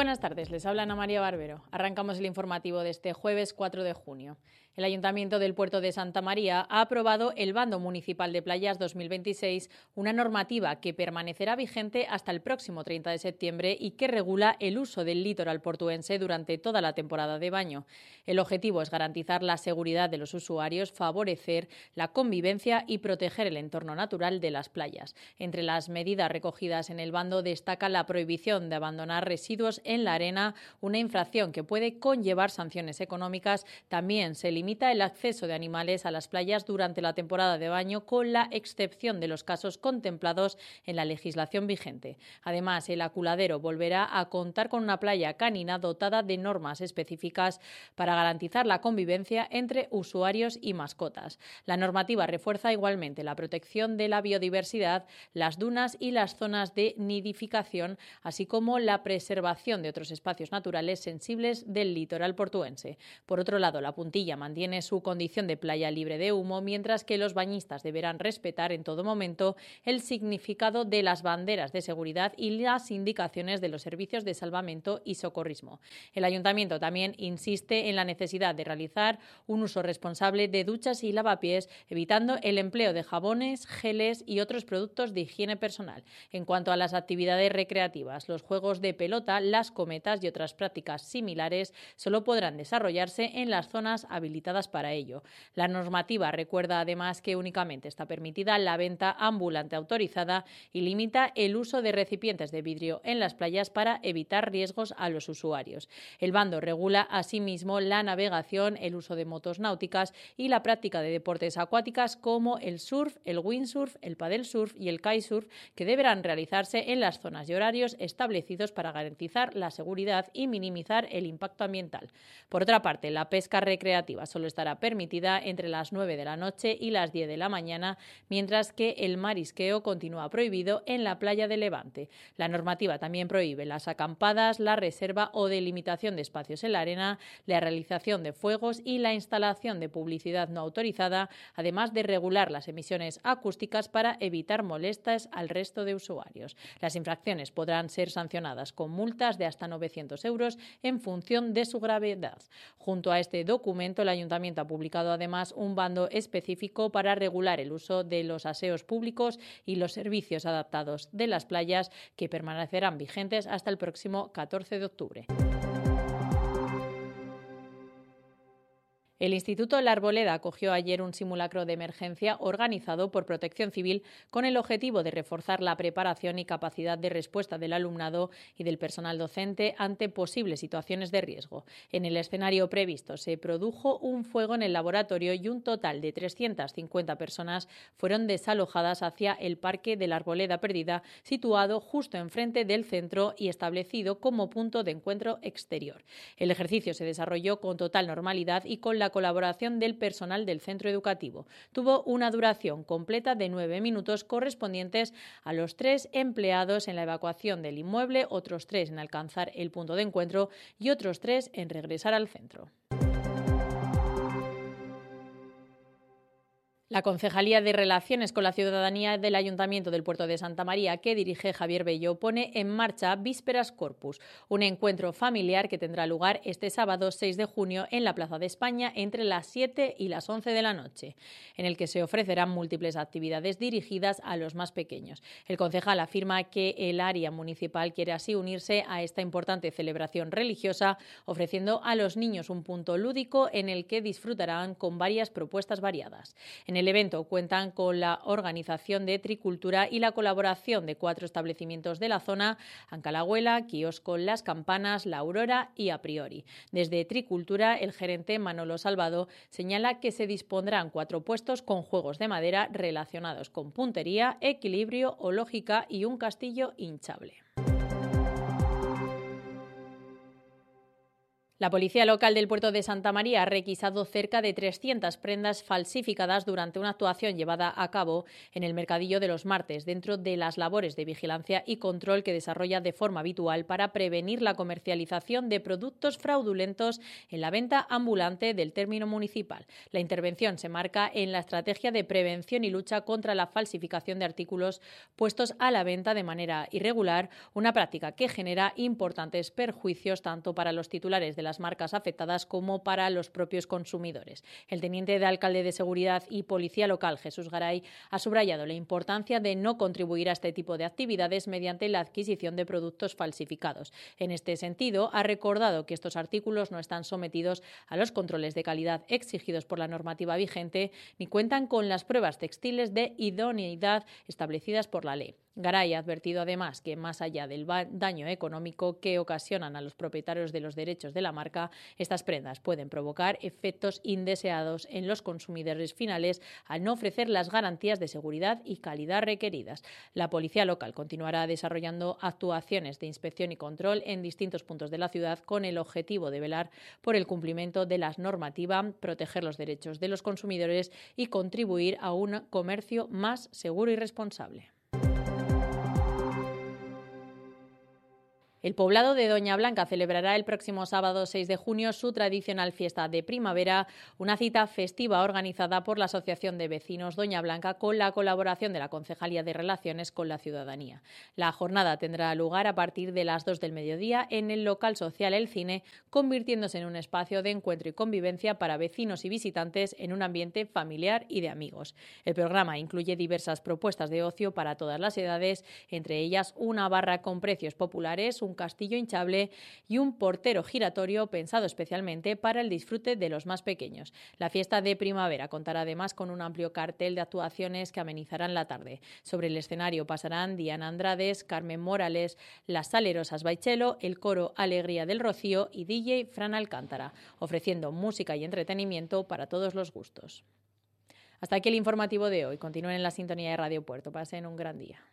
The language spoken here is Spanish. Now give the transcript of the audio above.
buenas tardes, les habla Ana María Barbero. Arrancamos el informativo de este jueves 4 de junio. El Ayuntamiento del Puerto de Santa María ha aprobado el Bando Municipal de Playas 2026, una normativa que permanecerá vigente hasta el próximo 30 de septiembre y que regula el uso del litoral portuense durante toda la temporada de baño. El objetivo es garantizar la seguridad de los usuarios, favorecer la convivencia y proteger el entorno natural de las playas. Entre las medidas recogidas en el bando destaca la prohibición de abandonar residuos en la arena, una infracción que puede conllevar sanciones económicas. También se limita el acceso de animales a las playas durante la temporada de baño, con la excepción de los casos contemplados en la legislación vigente. Además, el Aculadero volverá a contar con una playa canina dotada de normas específicas para garantizar la convivencia entre usuarios y mascotas. La normativa refuerza igualmente la protección de la biodiversidad, las dunas y las zonas de nidificación, así como la preservación de otros espacios naturales sensibles del litoral portuense. Por otro lado, la Puntilla mantiene su condición de playa libre de humo, mientras que los bañistas deberán respetar en todo momento el significado de las banderas de seguridad y las indicaciones de los servicios de salvamento y socorrismo. El Ayuntamiento también insiste en la necesidad de realizar un uso responsable de duchas y lavapiés, evitando el empleo de jabones, geles y otros productos de higiene personal. En cuanto a las actividades recreativas, los juegos de pelota, las cometas y otras prácticas similares solo podrán desarrollarse en las zonas habilitadas para ello. La normativa recuerda además que únicamente está permitida la venta ambulante autorizada y limita el uso de recipientes de vidrio en las playas para evitar riesgos a los usuarios. El bando regula asimismo la navegación, el uso de motos náuticas y la práctica de deportes acuáticas como el surf, el windsurf, el paddle surf y el kitesurf, que deberán realizarse en las zonas y horarios establecidos para garantizar la seguridad y minimizar el impacto ambiental. Por otra parte, la pesca recreativa solo estará permitida entre las 9 de la noche y las 10 de la mañana, mientras que el marisqueo continúa prohibido en la playa de Levante. La normativa también prohíbe las acampadas, la reserva o delimitación de espacios en la arena, la realización de fuegos y la instalación de publicidad no autorizada, además de regular las emisiones acústicas para evitar molestias al resto de usuarios. Las infracciones podrán ser sancionadas con multas de hasta 900 euros en función de su gravedad. Junto a este documento, el Ayuntamiento ha publicado además un bando específico para regular el uso de los aseos públicos y los servicios adaptados de las playas, que permanecerán vigentes hasta el próximo 14 de octubre. El Instituto La Arboleda acogió ayer un simulacro de emergencia organizado por Protección Civil con el objetivo de reforzar la preparación y capacidad de respuesta del alumnado y del personal docente ante posibles situaciones de riesgo. En el escenario previsto se produjo un fuego en el laboratorio y un total de 350 personas fueron desalojadas hacia el Parque de la Arboleda Perdida, situado justo enfrente del centro y establecido como punto de encuentro exterior. El ejercicio se desarrolló con total normalidad y con la colaboración del personal del centro educativo. Tuvo una duración completa de 9 minutos, correspondientes a los 3 empleados en la evacuación del inmueble, otros 3 en alcanzar el punto de encuentro y otros 3 en regresar al centro. La Concejalía de Relaciones con la Ciudadanía del Ayuntamiento del Puerto de Santa María, que dirige Javier Bello, pone en marcha Vísperas Corpus, un encuentro familiar que tendrá lugar este sábado 6 de junio en la Plaza de España entre las 7 y las 11 de la noche, en el que se ofrecerán múltiples actividades dirigidas a los más pequeños. El concejal afirma que el área municipal quiere así unirse a esta importante celebración religiosa, ofreciendo a los niños un punto lúdico en el que disfrutarán con varias propuestas variadas. En el evento cuentan con la organización de Tricultura y la colaboración de 4 establecimientos de la zona: Ancalagüela, Quiosco Las Campanas, La Aurora y A Priori. Desde Tricultura, el gerente Manolo Salvado señala que se dispondrán 4 puestos con juegos de madera relacionados con puntería, equilibrio o lógica y un castillo hinchable. La policía local del puerto de Santa María ha requisado cerca de 300 prendas falsificadas durante una actuación llevada a cabo en el Mercadillo de los Martes, dentro de las labores de vigilancia y control que desarrolla de forma habitual para prevenir la comercialización de productos fraudulentos en la venta ambulante del término municipal. La intervención se marca en la estrategia de prevención y lucha contra la falsificación de artículos puestos a la venta de manera irregular, una práctica que genera importantes perjuicios tanto para los titulares de las marcas afectadas como para los propios consumidores. El teniente de alcalde de Seguridad y Policía Local, Jesús Garay, ha subrayado la importancia de no contribuir a este tipo de actividades mediante la adquisición de productos falsificados. En este sentido, ha recordado que estos artículos no están sometidos a los controles de calidad exigidos por la normativa vigente ni cuentan con las pruebas textiles de idoneidad establecidas por la ley. Garay ha advertido además que, más allá del daño económico que ocasionan a los propietarios de los derechos de la marca, estas prendas pueden provocar efectos indeseados en los consumidores finales al no ofrecer las garantías de seguridad y calidad requeridas. La policía local continuará desarrollando actuaciones de inspección y control en distintos puntos de la ciudad con el objetivo de velar por el cumplimiento de la normativa, proteger los derechos de los consumidores y contribuir a un comercio más seguro y responsable. El poblado de Doña Blanca celebrará el próximo sábado 6 de junio su tradicional fiesta de primavera, una cita festiva organizada por la Asociación de Vecinos Doña Blanca con la colaboración de la Concejalía de Relaciones con la Ciudadanía. La jornada tendrá lugar a partir de las 2 del mediodía en el local social El Cine, convirtiéndose en un espacio de encuentro y convivencia para vecinos y visitantes en un ambiente familiar y de amigos. El programa incluye diversas propuestas de ocio para todas las edades, entre ellas una barra con precios populares, un castillo hinchable y un portero giratorio pensado especialmente para el disfrute de los más pequeños. La fiesta de primavera contará además con un amplio cartel de actuaciones que amenizarán la tarde. Sobre el escenario pasarán Diana Andrades, Carmen Morales, Las Salerosas Baichelo, el coro Alegría del Rocío y DJ Fran Alcántara, ofreciendo música y entretenimiento para todos los gustos. Hasta aquí el informativo de hoy. Continúen en la sintonía de Radio Puerto. Pasen un gran día.